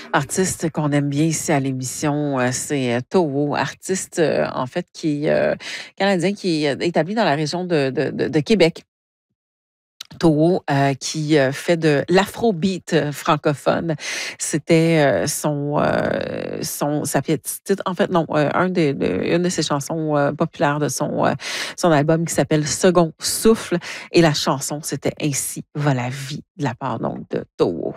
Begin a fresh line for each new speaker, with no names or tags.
artiste qu'on aime bien ici à l'émission, c'est Toho, artiste, en fait, qui est canadien, qui est établi dans la région de Québec. Toho, qui fait de l'afrobeat francophone. C'était sa pièce titre. En fait, non, une de ses chansons populaires de son album qui s'appelle Second Souffle. Et la chanson, c'était Ainsi va la vie de la part donc de Toho.